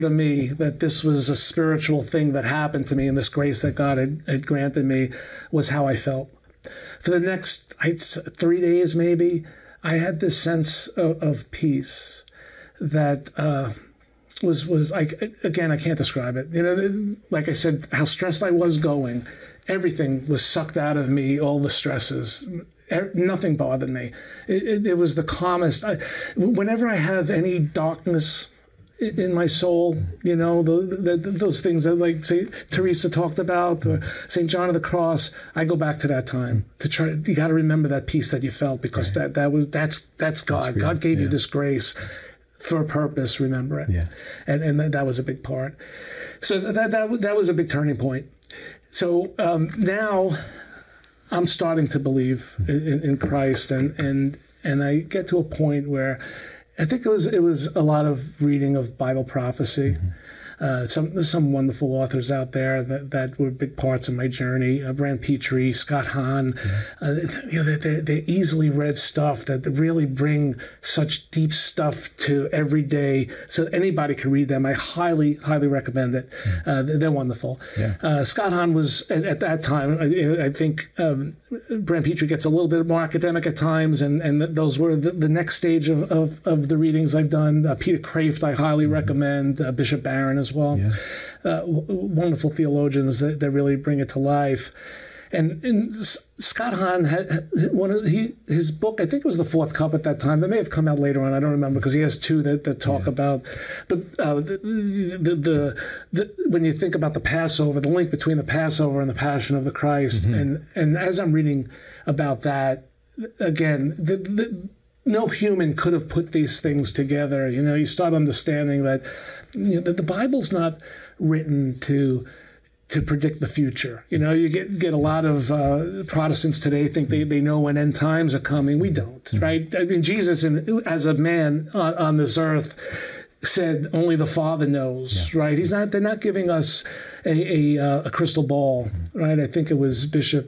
to me that this was a spiritual thing that happened to me, and this grace that God had granted me was how I felt. For the next 3 days, maybe, I had this sense of peace that was again, I can't describe it. You know, like I said, how stressed I was going, everything was sucked out of me, all the stresses. Nothing bothered me. It was the calmest. Whenever I have any darkness in my soul, you know, those things that, like, say, Teresa talked about, or St. John of the Cross, I go back to that time to try. You got to remember that peace that you felt, because that's God. God gave you this grace for a purpose. Remember it, and that was a big part. So that was a big turning point. So now I'm starting to believe in Christ, and I get to a point where I think it was a lot of reading of Bible prophecy. There's some wonderful authors out there that were big parts of my journey. Bran Petrie, Scott Hahn. You know, they're easily read stuff that really bring such deep stuff to every day, so anybody can read them. I highly recommend it. They're wonderful. Scott Hahn was at that time. I think Bran Petrie gets a little bit more academic at times, and those were the next stage of the readings I've done. Peter Kraft I highly recommend. Bishop Barron as well. Wonderful theologians that really bring it to life. And Scott Hahn had his book, I think it was The Fourth Cup at that time. That may have come out later on. I don't remember, because he has two that talk about. But when you think about the Passover, the link between the Passover and the Passion of the Christ, and as I'm reading about that, again, no human could have put these things together. You know, you start understanding that, you know, that the Bible's not written to predict the future. You know, you get a lot of Protestants today think they know when end times are coming. We don't, right? I mean, Jesus, as a man on this earth, said only the Father knows, right? They're not giving us a crystal ball, right? I think it was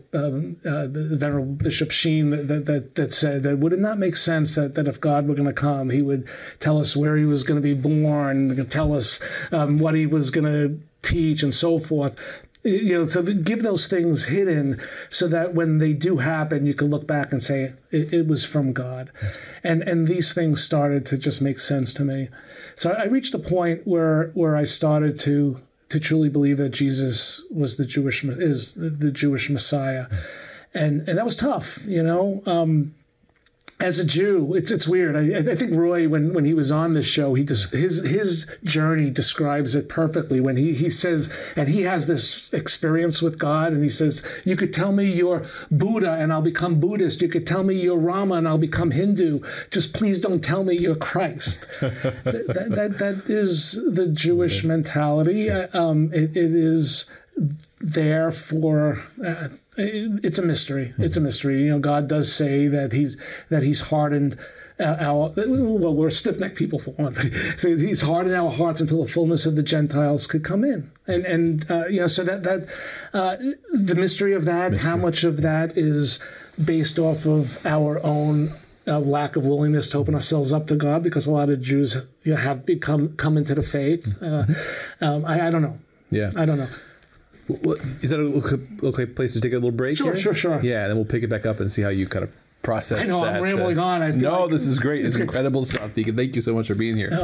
the Venerable Bishop Sheen that said that would it not make sense that if God were going to come, he would tell us where he was going to be born, tell us what he was going to teach, and so forth. You know, so give those things hidden, so that when they do happen, you can look back and say it was from God. And these things started to just make sense to me. So I reached a point where I started to truly believe that Jesus was the Jewish Messiah, and that was tough, you know. As a Jew, it's weird. I think Roy, when he was on this show, his journey describes it perfectly when he says, and he has this experience with God, and he says, you could tell me you're Buddha and I'll become Buddhist. You could tell me you're Rama and I'll become Hindu. Just please don't tell me you're Christ. that is the Jewish mentality. Sure. It is there for... it's a mystery. It's a mystery. You know, God does say that He's hardened we're stiff-necked people for one. So He's hardened our hearts until the fullness of the Gentiles could come in, and you know, so that the mystery of that, how much of that is based off of our own lack of willingness to open ourselves up to God, because a lot of Jews have come into the faith. I don't know. Yeah, I don't know. Well, is that a okay place to take a little break? Sure. Yeah, and then we'll pick it back up and see how you kind of process that. I know, I'm rambling on. This is great. It's incredible stuff, Deacon. Thank you so much for being here.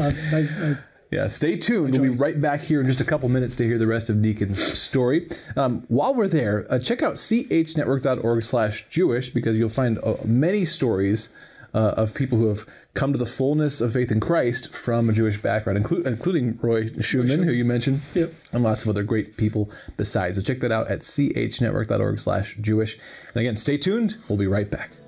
Yeah, stay tuned. We'll be right back here in just a couple minutes to hear the rest of Deacon's story. While we're there, check out chnetwork.org/Jewish, because you'll find many stories of people who have come to the fullness of faith in Christ from a Jewish background, including Roy Schumann, who you mentioned, and lots of other great people besides. So check that out at chnetwork.org/Jewish. And again, stay tuned. We'll be right back.